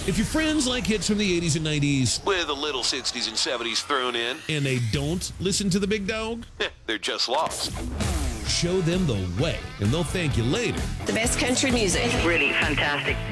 If your friends like hits from the 80s and 90s, with a little 60s and 70s thrown in, and they don't listen to the big dog, they're just lost. show them the way, and they'll thank you later. The best country music. Really fantastic.